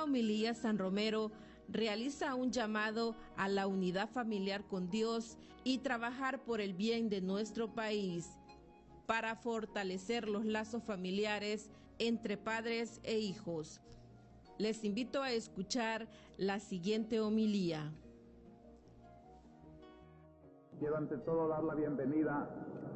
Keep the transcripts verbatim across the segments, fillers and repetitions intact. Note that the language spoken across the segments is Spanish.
homilía, San Romero realiza un llamado a la unidad familiar con Dios y trabajar por el bien de nuestro país para fortalecer los lazos familiares entre padres e hijos. Les invito a escuchar la siguiente homilía. Quiero ante todo dar la bienvenida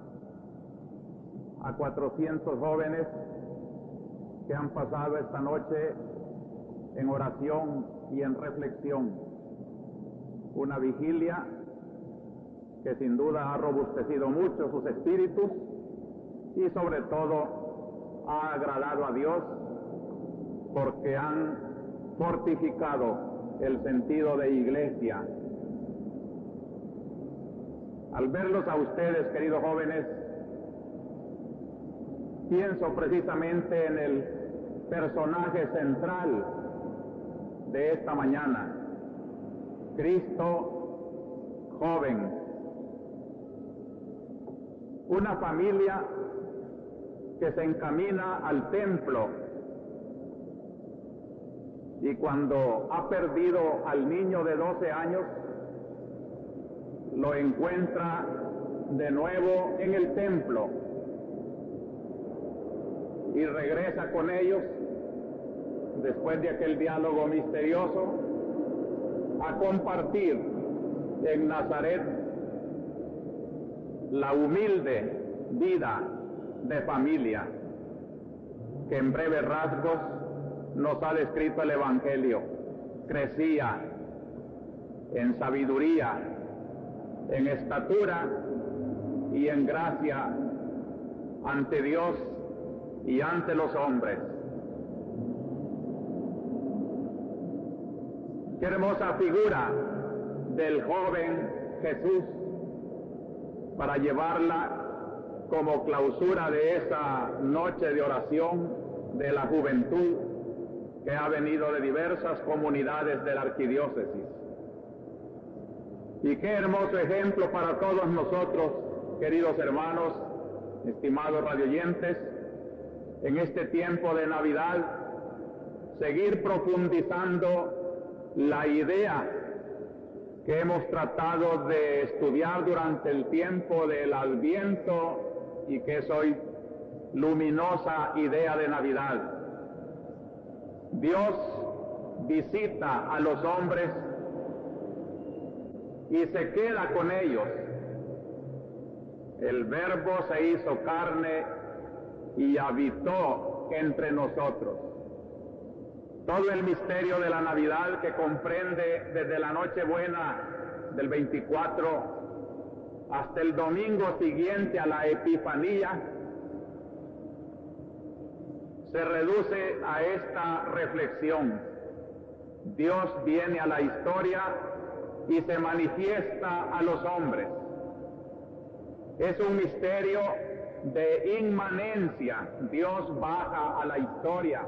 a cuatrocientos jóvenes que han pasado esta noche en oración y en reflexión. Una vigilia que sin duda ha robustecido mucho sus espíritus y sobre todo ha agradado a Dios porque han fortificado el sentido de iglesia. Al verlos a ustedes, queridos jóvenes, pienso precisamente en el personaje central de esta mañana, Cristo joven. Una familia que se encamina al templo y cuando ha perdido al niño de doce años, lo encuentra de nuevo en el templo y regresa con ellos después de aquel diálogo misterioso a compartir en Nazaret la humilde vida de familia que en breves rasgos nos ha descrito el Evangelio. Crecía en sabiduría, en estatura y en gracia ante Dios y ante los hombres. Qué hermosa figura del joven Jesús para llevarla como clausura de esa noche de oración de la juventud que ha venido de diversas comunidades de la arquidiócesis. Y qué hermoso ejemplo para todos nosotros, queridos hermanos, estimados radioyentes, en este tiempo de Navidad, seguir profundizando la idea que hemos tratado de estudiar durante el tiempo del Adviento y que es hoy luminosa idea de Navidad. Dios visita a los hombres y se queda con ellos. El Verbo se hizo carne y habitó entre nosotros. Todo el misterio de la Navidad que comprende desde la Nochebuena del veinticuatro hasta el domingo siguiente a la Epifanía se reduce a esta reflexión. Dios viene a la historia y se manifiesta a los hombres. Es un misterio de inmanencia. Dios baja a la historia,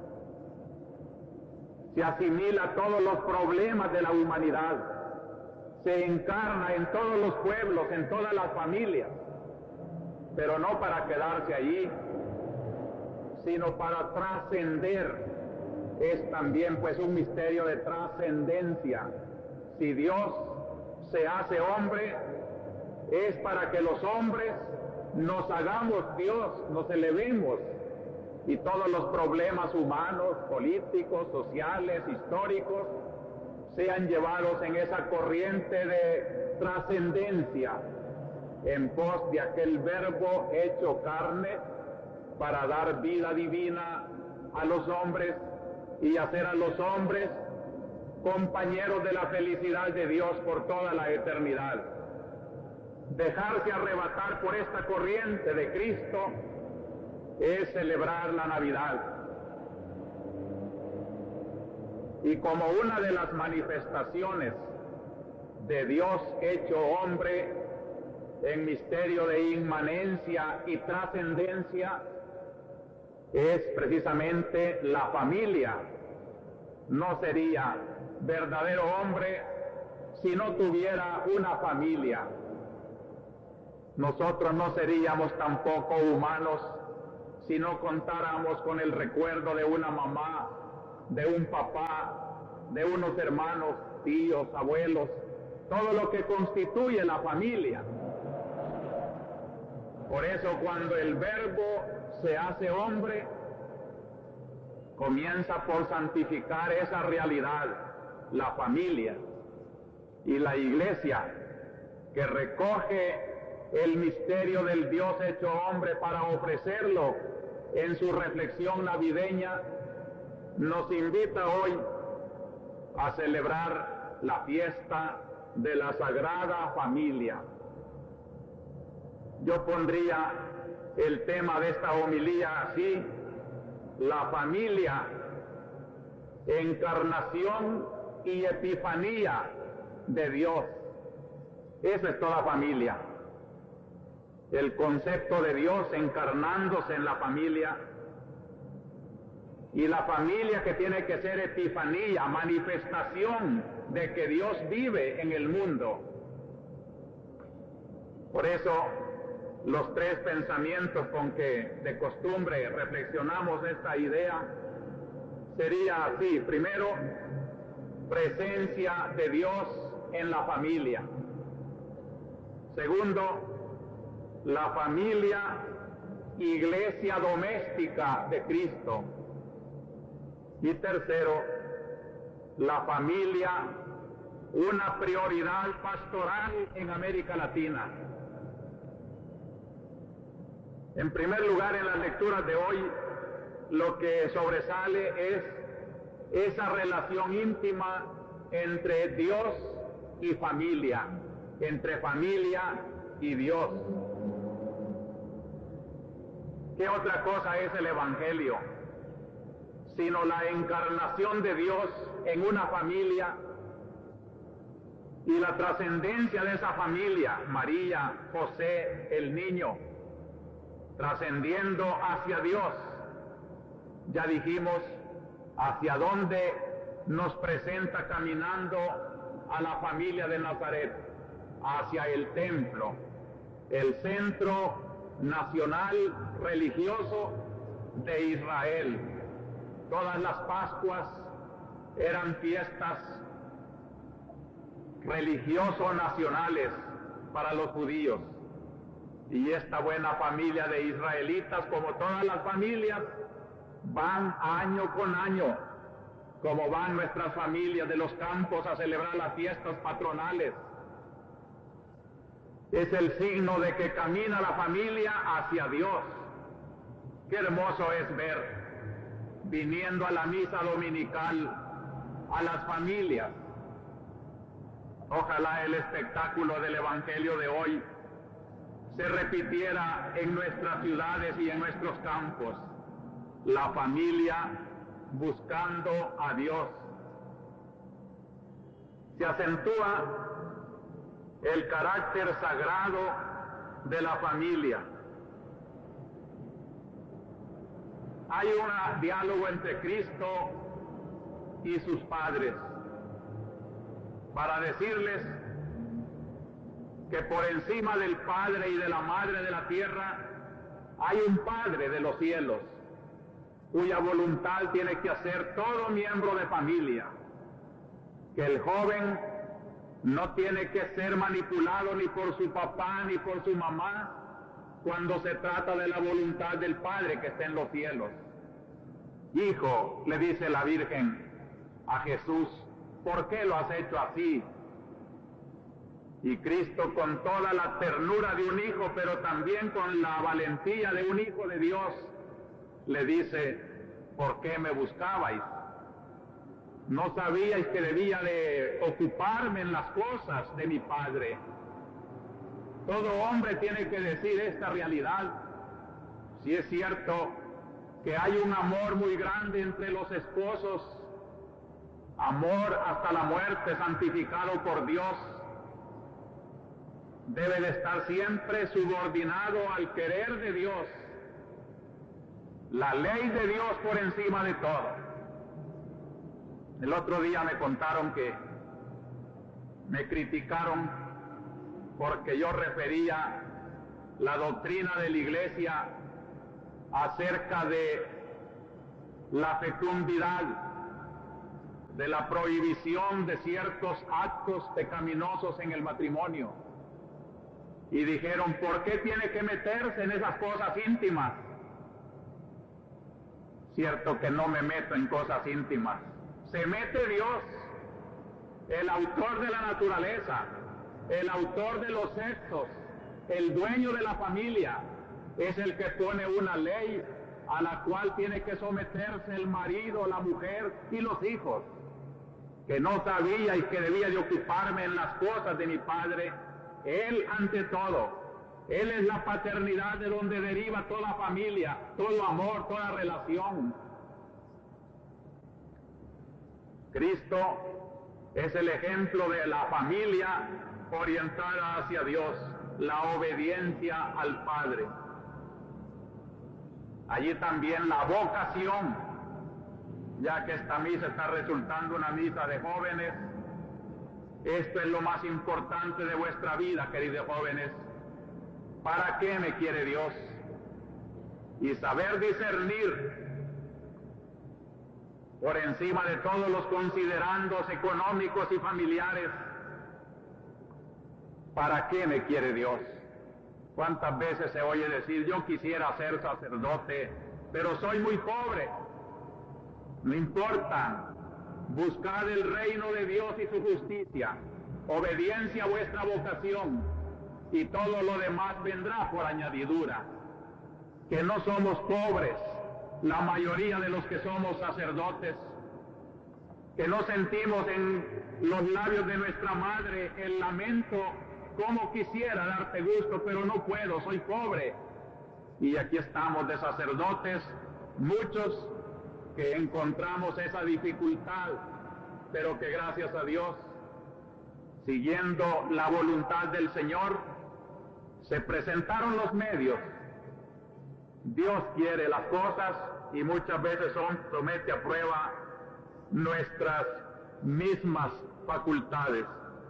se asimila todos los problemas de la humanidad, se encarna en todos los pueblos, en todas las familias, pero no para quedarse allí, sino para trascender. Es también pues un misterio de trascendencia. Si Dios se hace hombre, es para que los hombres nos hagamos Dios, nos elevemos, y todos los problemas humanos, políticos, sociales, históricos, sean llevados en esa corriente de trascendencia, en pos de aquel Verbo hecho carne, para dar vida divina a los hombres y hacer a los hombres compañeros de la felicidad de Dios por toda la eternidad. Dejarse arrebatar por esta corriente de Cristo es celebrar la Navidad. Y como una de las manifestaciones de Dios hecho hombre en misterio de inmanencia y trascendencia, es precisamente la familia. No sería verdadero hombre si no tuviera una familia. Nosotros no seríamos tampoco humanos si no contáramos con el recuerdo de una mamá de un papá, de unos hermanos, tíos, abuelos, todo lo que constituye la familia. Por eso cuando el Verbo se hace hombre, comienza por santificar esa realidad, la familia, y la iglesia, que recoge el misterio del Dios hecho hombre para ofrecerlo en su reflexión navideña, nos invita hoy a celebrar la fiesta de la Sagrada Familia. Yo pondría el tema de esta homilía así: la familia, encarnación y epifanía de Dios. Esa es toda familia. El concepto de Dios encarnándose en la familia, y la familia que tiene que ser epifanía, manifestación de que Dios vive en el mundo. Por eso los tres pensamientos con que de costumbre reflexionamos esta idea sería así: primero, presencia de Dios en la familia; segundo, la familia, iglesia doméstica de Cristo; y tercero, la familia, una prioridad pastoral en América Latina. En primer lugar, en las lecturas de hoy, lo que sobresale es esa relación íntima entre Dios y familia, entre familia y Dios. ¿Qué otra cosa es el Evangelio sino la encarnación de Dios en una familia y la trascendencia de esa familia, María, José, el niño, trascendiendo hacia Dios? Ya dijimos hacia dónde nos presenta caminando a la familia de Nazaret: hacia el templo, el centro nacional religioso de Israel. Todas las Pascuas eran fiestas religioso-nacionales para los judíos. Y esta buena familia de israelitas, como todas las familias, van año con año, como van nuestras familias de los campos a celebrar las fiestas patronales. Es el signo de que camina la familia hacia Dios. Qué hermoso es ver, viniendo a la misa dominical, a las familias. Ojalá el espectáculo del Evangelio de hoy se repitiera en nuestras ciudades y en nuestros campos. La familia buscando a Dios. Se acentúa el carácter sagrado de la familia. Hay un diálogo entre Cristo y sus padres para decirles que por encima del Padre y de la Madre de la tierra hay un Padre de los cielos, cuya voluntad tiene que hacer todo miembro de familia, que el joven no tiene que ser manipulado ni por su papá ni por su mamá cuando se trata de la voluntad del Padre que está en los cielos. Hijo, le dice la Virgen a Jesús, ¿por qué lo has hecho así? Y Cristo, con toda la ternura de un hijo, pero también con la valentía de un hijo de Dios, le dice, ¿por qué me buscabais? ¿No sabíais que debía de ocuparme en las cosas de mi Padre? Todo hombre tiene que decir esta realidad. Si es cierto que hay un amor muy grande entre los esposos, amor hasta la muerte santificado por Dios, debe de estar siempre subordinado al querer de Dios, la ley de Dios por encima de todo. El otro día me contaron que me criticaron porque yo refería la doctrina de la Iglesia acerca de la fecundidad de la prohibición de ciertos actos pecaminosos en el matrimonio. Y dijeron, ¿por qué tiene que meterse en esas cosas íntimas? Cierto que no me meto en cosas íntimas. Se mete Dios, el autor de la naturaleza, el autor de los sexos, el dueño de la familia, es el que pone una ley a la cual tiene que someterse el marido, la mujer y los hijos, que no sabía y que debía de ocuparme en las cosas de mi padre. Él ante todo, Él es la paternidad de donde deriva toda familia, todo amor, toda relación. Cristo es el ejemplo de la familia orientada hacia Dios, la obediencia al Padre. Allí también la vocación, ya que esta misa está resultando una misa de jóvenes. Esto es lo más importante de vuestra vida, queridos jóvenes. ¿Para qué me quiere Dios? Y saber discernir por encima de todos los considerandos económicos y familiares. ¿Para qué me quiere Dios? ¿Cuántas veces se oye decir, yo quisiera ser sacerdote, pero soy muy pobre? No importa, buscad el reino de Dios y su justicia, obediencia a vuestra vocación, y todo lo demás vendrá por añadidura. Que no somos pobres, la mayoría de los que somos sacerdotes, que no sentimos en los labios de nuestra madre el lamento, como quisiera darte gusto, pero no puedo, soy pobre. Y aquí estamos de sacerdotes, muchos que encontramos esa dificultad, pero que gracias a Dios, siguiendo la voluntad del Señor, se presentaron los medios. Dios quiere las cosas y muchas veces son, somete a prueba nuestras mismas facultades.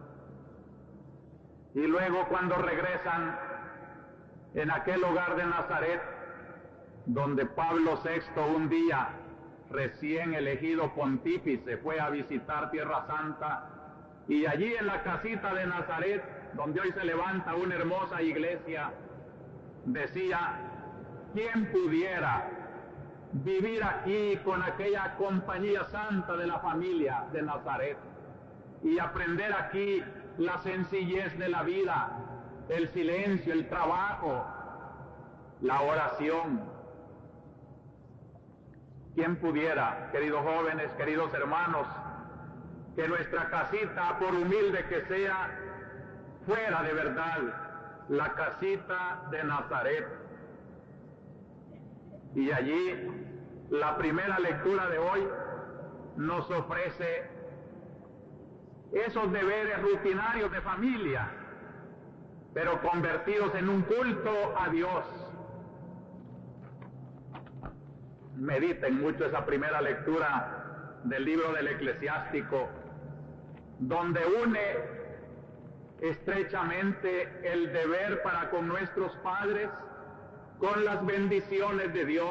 Y luego cuando regresan en aquel hogar de Nazaret, donde Pablo sexto un día, recién elegido pontífice, fue a visitar Tierra Santa, y allí en la casita de Nazaret, donde hoy se levanta una hermosa iglesia, decía, ¿quién pudiera vivir aquí con aquella compañía santa de la familia de Nazaret y aprender aquí la sencillez de la vida, el silencio, el trabajo, la oración? ¿Quién pudiera, queridos jóvenes, queridos hermanos, que nuestra casita, por humilde que sea, fuera de verdad la casita de Nazaret? Y allí la primera lectura de hoy nos ofrece esos deberes rutinarios de familia, pero convertidos en un culto a Dios. Mediten mucho esa primera lectura del libro del Eclesiástico, donde une estrechamente el deber para con nuestros padres con las bendiciones de Dios.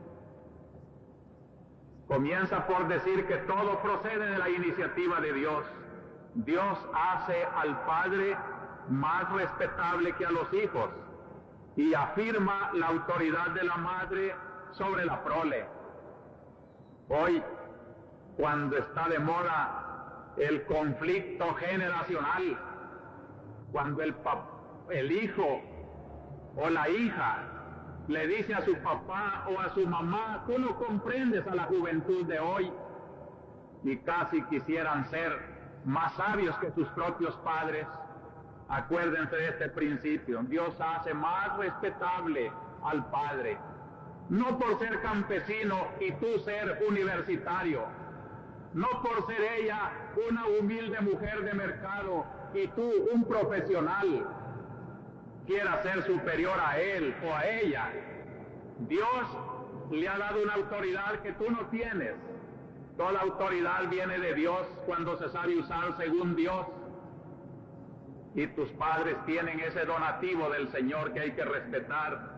Comienza por decir que todo procede de la iniciativa de Dios. Dios hace al padre más respetable que a los hijos y afirma la autoridad de la madre sobre la prole. Hoy, cuando está de moda el conflicto generacional, cuando el, el hijo o la hija le dice a su papá o a su mamá, tú no comprendes a la juventud de hoy, y casi quisieran ser más sabios que sus propios padres. Acuérdense de este principio: Dios hace más respetable al padre, no por ser campesino y tú ser universitario, no por ser ella una humilde mujer de mercado y tú un profesional quiera ser superior a él o a ella. Dios le ha dado una autoridad que tú no tienes. Toda autoridad viene de Dios cuando se sabe usar según Dios. Y tus padres tienen ese donativo del Señor que hay que respetar.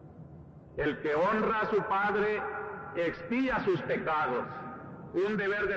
El que honra a su padre expía sus pecados. Un deber de